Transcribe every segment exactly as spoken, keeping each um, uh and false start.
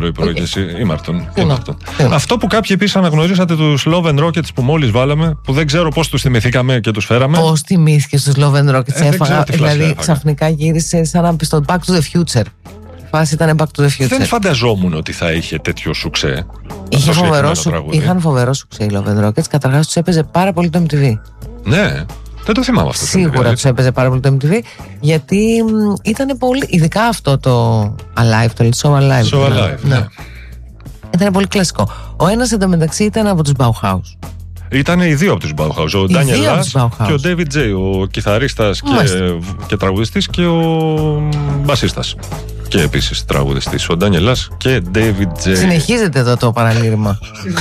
πρωί-πρωί okay. και εσύ. Ήμαρτον. Ήμαρτον. Αυτό που κάποιοι επίσης αναγνωρίσατε τους Love and Rockets που μόλις βάλαμε, που δεν ξέρω πώς τους θυμηθήκαμε και τους φέραμε. Πώς θυμήθηκες τους Love and Rockets? Ε, έφαγα, δηλαδή έφαγα. Ξαφνικά γύρισε σαν να πει στο Back to the Future. Η φάση ήταν Back to the Future. Δεν φανταζόμουν ότι θα είχε τέτοιο σουξέ. Είχε φοβερό σου, είχαν φοβερό σουξέ οι Love and Rockets. Καταρχάς τους έπαιζε πάρα πολύ το εμ τι βι. Ναι. Δεν το θυμάμαι αυτό. Σίγουρα τους έπαιζε πάρα πολύ το εμ τι βι, γιατί ήταν πολύ. Ειδικά αυτό το Alive, το So Alive. So Alive, ναι. ναι. Ήταν πολύ κλασικό. Ο ένας εντωμεταξύ ήταν από τους Bauhaus. Ήταν οι δύο από τους Bauhaus. Ο Daniel Lass και ο David J. Ο κιθαρίστας και, και τραγουδιστής και ο μπασίστας. Και επίσης τραγουδιστής. Ο Daniel Lass και David J. Συνεχίζεται εδώ το παραλήρημα.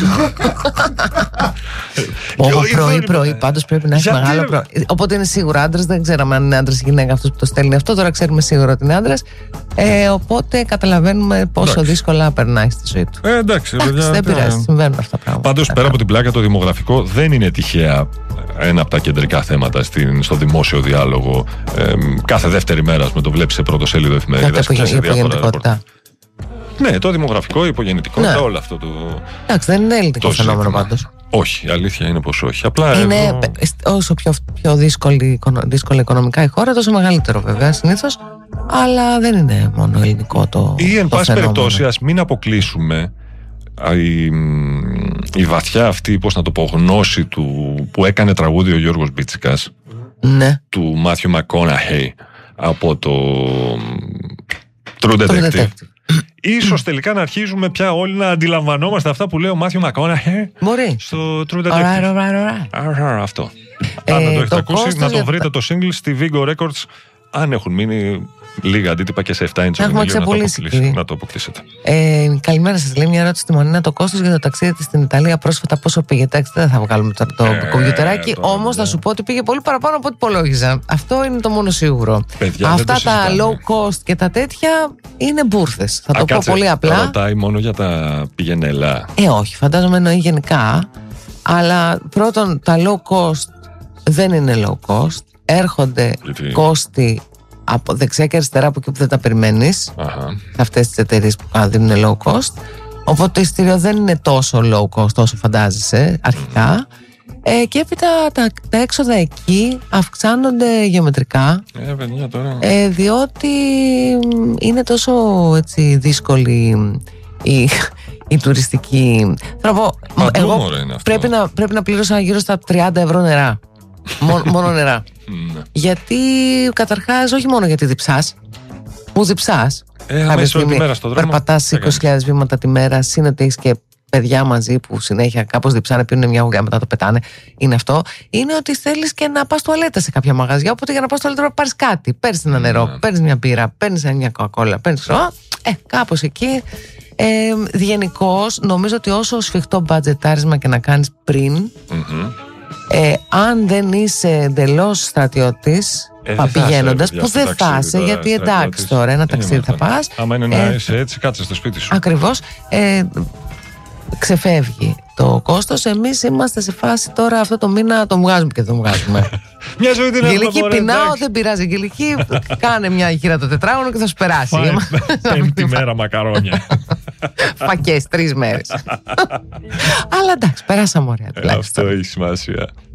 Πρωί-πρωί, πάντως πρέπει να έχει μεγάλο πρωί. Οπότε είναι σίγουρα άντρας. Δεν ξέραμε αν είναι άντρας ή γυναίκα αυτός που το στέλνει αυτό. Τώρα ξέρουμε σίγουρα ότι είναι άντρας. Ε, οπότε καταλαβαίνουμε πόσο εντάξει. δύσκολα περνάει στη ζωή του. Ε, εντάξει, εντάξει παιδιά, δεν πειράζει. Συμβαίνουν αυτά τα πράγματα. Πάντως, πέρα από την πλάκα, το δημογραφικό δεν είναι τυχαία ένα από τα κεντρικά θέματα στην, στο δημόσιο διάλογο. Ε, κάθε δεύτερη μέρα με το βλέπει σε πρωτοσέλιδο εφημερίδας. Η υπογεννητικότητα. Ναι, το δημογραφικό, η υπογεννητικότητα, ναι. όλο αυτό το. Εντάξει, δεν είναι ελληνικό φαινόμενο πάντως. Όχι, η αλήθεια είναι πως όχι. Απλά είναι εδώ... όσο πιο, πιο δύσκολη, δύσκολη οικονομικά η χώρα, τόσο μεγαλύτερο βέβαια συνήθως. Αλλά δεν είναι μόνο ελληνικό το. Ή εν το πάση φαινόμενο. περιπτώσει, ας μην αποκλείσουμε η, η βαθιά αυτή, πώς να το πω, γνώση του που έκανε τραγούδι ο Γιώργος Μπίτσικας, ναι. του Μάθιου Μακόναχεϊ από το True Detective. Detective. Ίσως τελικά να αρχίζουμε πια όλοι να αντιλαμβανόμαστε αυτά που λέει ο Μάθιου Μακόναχεϊ στο True Detective. Alright, alright, alright. Αυτό. Ε, Αν δεν το έχετε ακούσει, να το βρείτε το single στη Vigo Records, αν έχουν μείνει λίγα αντίτυπα και σε επτά ίντσες έχουμε ξεπουλήσει, να το αποκτήσετε. Ε, καλημέρα σας, λέει μια ερώτηση στη Μονίνα. Το κόστος για το ταξίδι της στην Ιταλία πρόσφατα πόσο πήγε? Εντάξει, δεν θα βγάλουμε το, το ε, κομπιουτεράκι, όμως θα σου πω ότι πήγε πολύ παραπάνω από ό,τι υπολόγιζα. Αυτό είναι το μόνο σίγουρο. Παιδιά, αυτά τα low cost και τα τέτοια είναι μπούρθες. Θα Α, το κάτσε, πω πολύ απλά. Ρωτάει μόνο για τα πηγενέλα. Ε, όχι, φαντάζομαι εννοεί γενικά. Αλλά πρώτον, τα low cost δεν είναι low cost. Έρχονται Γιατί... κόστη από δεξιά και αριστερά από εκεί που δεν τα περιμένεις, σε αυτές τις εταιρείες που δίνουν low cost. Οπότε το εισιτήριο δεν είναι τόσο low cost όσο φαντάζεσαι αρχικά. Mm. Ε, και έπειτα τα, τα έξοδα εκεί αυξάνονται γεωμετρικά. Ε, παιδιά, τώρα. Ε, διότι είναι τόσο έτσι, δύσκολη η, η τουριστική. Θα πω, εγώ πρέπει να, πρέπει να πλήρωσα γύρω στα τριάντα ευρώ νερά. Μόνο, μόνο νερά. Γιατί καταρχάς, όχι μόνο γιατί διψάς, που διψάς. Ε, αμέσως όλη τη μέρα στον δρόμο. Περπατάς είκοσι χιλιάδες βήματα τη μέρα, συν ότι έχεις και παιδιά μαζί που συνέχεια κάπως διψάνε, πίνουν μια γουγιά, μετά το πετάνε. Είναι αυτό. Είναι ότι θέλεις και να πας τουαλέτα σε κάποια μαγαζιά. Οπότε για να πας τουαλέτα πρέπει να πάρεις κάτι. Παίρνεις ένα νερό, mm. παίρνεις μια μπύρα, παίρνεις μια κοκακόλα, παίρνεις. Ε, κάπως εκεί. Ε, γενικώς, νομίζω ότι όσο σφιχτό μπατζετάρισμα και να κάνεις πριν. Mm-hmm. Ε, αν δεν είσαι εντελώς στρατιώτης, ε, πηγαίνοντας, που δεν θα είσαι, γιατί εντάξει τώρα, ένα ταξίδι θα πας. Άμα είναι να είσαι έτσι, κάτσε στο σπίτι σου. Ακριβώς. Ε, ξεφεύγει το κόστος. Εμείς είμαστε σε φάση τώρα αυτό το μήνα το βγάζουμε και το βγάζουμε. Μια ζωή την Γελική πεινάω, δεν πειράζει. Γελική, κάνε μια ηχείρα το τετράγωνο και θα σου περάσει. Πέμπτη μέρα μακαρόνια. Φακές, τρεις μέρες. Αλλά εντάξει, περάσαμε ωραία. Αυτό έχει σημασία.